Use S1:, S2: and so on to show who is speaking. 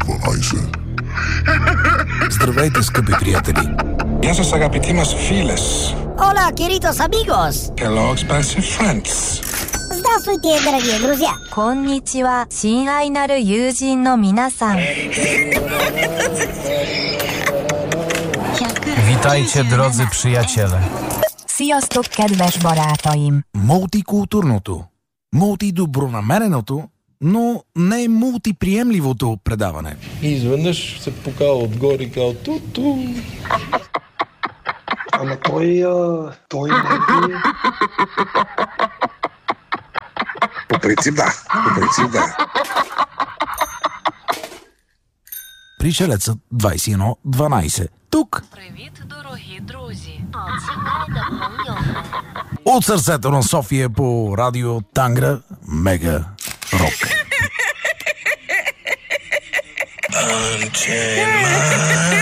S1: 12.
S2: Здравейте, скъпи приятели!
S3: Γεια σας αγαπητοί μας φίλες.
S4: Hola, queridos amigos!
S3: Hello, expensive friends.
S4: Здравствуйте, дорогие друзья!
S5: こんにちは、親愛なる友人の皆さん。
S6: Witajcie, drodzy przyjaciele.
S5: Sziasztok, kedves barátaim!
S2: Мултикултурното, мултидобронамереното, но не мултиприемливото предаване.
S7: И изведнъж се покава отгоре и казва ту-ту.
S8: Ама той не е...
S1: По принцип да.
S2: Пришелецът 2112. Тук.
S9: Привіт, дорогі друзі.
S2: От сърцето на София по радио Тангра Мега Рок.